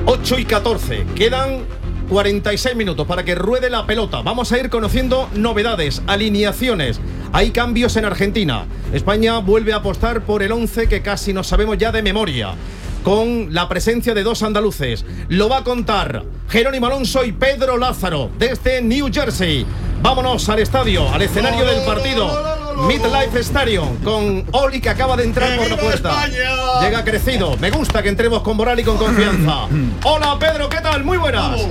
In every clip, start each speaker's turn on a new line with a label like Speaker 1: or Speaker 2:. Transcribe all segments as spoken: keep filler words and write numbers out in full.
Speaker 1: ocho y catorce, quedan cuarenta y seis minutos para que ruede la pelota. Vamos a ir conociendo novedades, alineaciones. Hay cambios en Argentina. España vuelve a apostar por el once que casi nos sabemos ya de memoria, con la presencia de dos andaluces. Lo va a contar Jerónimo Alonso y Pedro Lázaro desde New Jersey. Vámonos al estadio, al escenario del partido. MetLife Stadium, con Oli, que acaba de entrar por la puerta. Llega crecido. Me gusta que entremos con moral y con confianza. Hola Pedro, ¿qué tal? Muy buenas.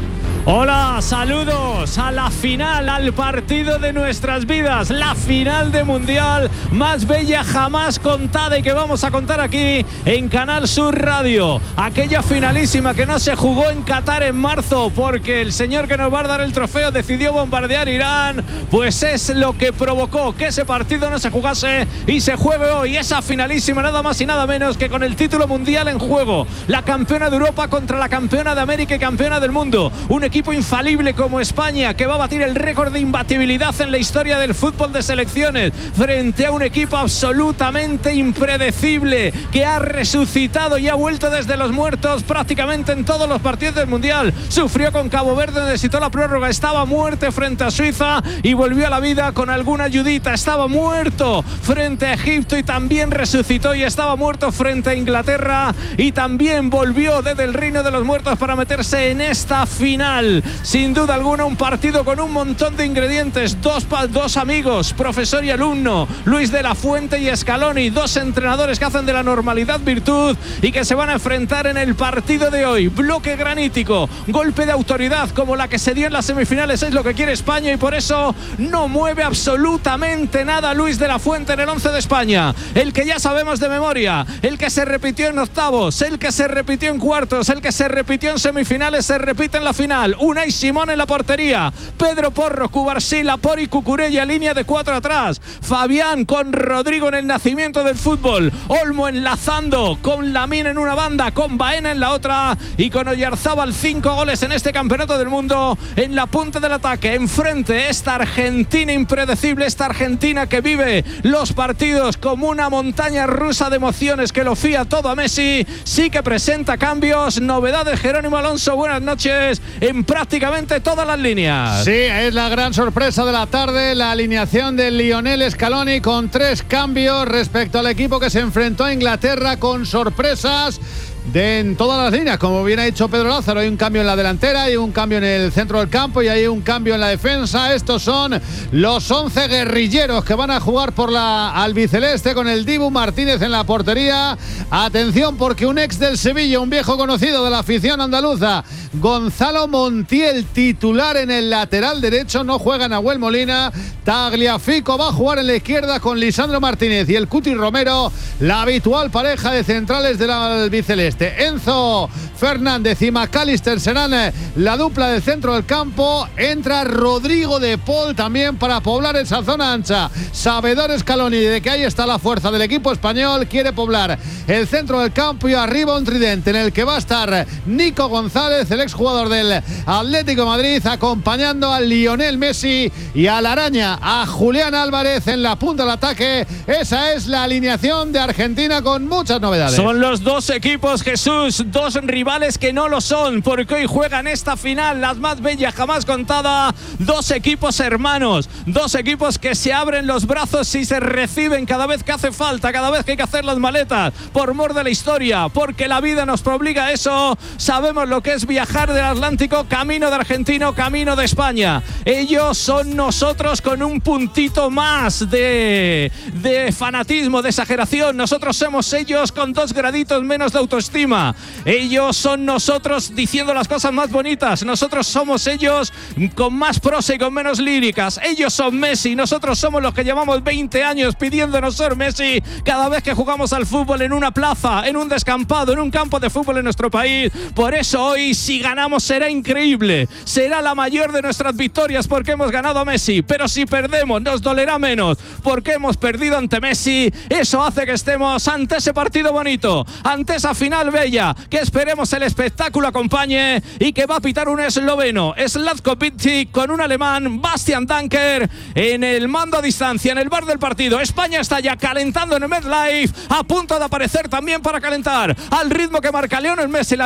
Speaker 2: Hola, saludos a la final, al partido de nuestras vidas, la final de Mundial más bella jamás contada y que vamos a contar aquí en Canal Sur Radio. Aquella finalísima que no se jugó en Qatar en marzo porque el señor que nos va a dar el trofeo decidió bombardear Irán, pues es lo que provocó que ese partido no se jugase y se juegue hoy. Esa finalísima nada más y nada menos que con el título mundial en juego. La campeona de Europa contra la campeona de América y campeona del mundo. Un equipo infalible como España, que va a batir el récord de imbatibilidad en la historia del fútbol de selecciones, frente a un equipo absolutamente impredecible, que ha resucitado y ha vuelto desde los muertos prácticamente en todos los partidos del Mundial. Sufrió con Cabo Verde, necesitó la prórroga, estaba muerto frente a Suiza y volvió a la vida con alguna ayudita. Estaba muerto frente a Egipto y también resucitó, y estaba muerto frente a Inglaterra y también volvió desde el reino de los muertos para meterse en esta final. Sin duda alguna, un partido con un montón de ingredientes. Dos, dos amigos, profesor y alumno, Luis de la Fuente y Scaloni, dos entrenadores que hacen de la normalidad virtud y que se van a enfrentar en el partido de hoy. Bloque granítico, golpe de autoridad como la que se dio en las semifinales, es lo que quiere España, y por eso no mueve absolutamente nada Luis de la Fuente en el once de España. El que ya sabemos de memoria, el que se repitió en octavos, el que se repitió en cuartos, el que se repitió en semifinales, se repite en la final. Unai Simón en la portería, Pedro Porro, Cubarsí, Lapori, Cucurella, línea de cuatro atrás, Fabián con Rodrigo en el nacimiento del fútbol, Olmo enlazando con Lamine en una banda, con Baena en la otra y con Oyarzábal, cinco goles en este campeonato del mundo en la punta del ataque. Enfrente esta Argentina impredecible, esta Argentina que vive los partidos como una montaña rusa de emociones, que lo fía todo a Messi. Sí que presenta cambios, novedades. Jerónimo Alonso, buenas noches. En prácticamente todas las líneas.
Speaker 3: Sí, es la gran sorpresa de la tarde, la alineación de Lionel Scaloni, con tres cambios respecto al equipo que se enfrentó a Inglaterra, con sorpresas de en todas las líneas. Como bien ha dicho Pedro Lázaro, hay un cambio en la delantera, hay un cambio en el centro del campo y hay un cambio en la defensa. Estos son los once guerrilleros que van a jugar por la albiceleste, con el Dibu Martínez en la portería. Atención, porque un ex del Sevilla, un viejo conocido de la afición andaluza, Gonzalo Montiel, titular en el lateral derecho, no juega Nahuel Molina. Tagliafico va a jugar en la izquierda con Lisandro Martínez y el Cuti Romero, la habitual pareja de centrales de la albiceleste. Enzo Fernández y McAllister serán la dupla del centro del campo. Entra Rodrigo de Paul también para poblar esa zona ancha. Sabedor Scaloni de que ahí está la fuerza del equipo español, quiere poblar el centro del campo y arriba un tridente en el que va a estar Nico González, el exjugador del Atlético de Madrid, acompañando a Lionel Messi y a la araña, a Julián Álvarez en la punta del ataque. Esa es la alineación de Argentina, con muchas novedades.
Speaker 2: Son los dos equipos, Jesús, dos rivales que no lo son, porque hoy juegan esta final, las más bellas jamás contada. Dos equipos hermanos, dos equipos que se abren los brazos y se reciben cada vez que hace falta, cada vez que hay que hacer las maletas, por mor de la historia, porque la vida nos obliga a eso. Sabemos lo que es viajar del Atlántico, camino de Argentina, camino de España. Ellos son nosotros con un puntito más de, de fanatismo, de exageración. Nosotros somos ellos con dos graditos menos de autoestima. Ellos son nosotros diciendo las cosas más bonitas. Nosotros somos ellos con más prosa y con menos líricas. Ellos son Messi. Nosotros somos los que llevamos veinte años pidiéndonos ser Messi cada vez que jugamos al fútbol en una plaza, en un descampado, en un campo de fútbol en nuestro país. Por eso hoy, si ganamos, será increíble. Será la mayor de nuestras victorias porque hemos ganado a Messi. Pero si perdemos, nos dolerá menos porque hemos perdido ante Messi. Eso hace que estemos ante ese partido bonito, ante esa final bella, que esperemos el espectáculo acompañe y que va a pitar un esloveno, Zlatko Vincic, con un alemán, Bastian Danker, en el mando a distancia, en el bar del partido. España está ya calentando en el MetLife, a punto de aparecer también para calentar al ritmo que marca Lionel Messi. La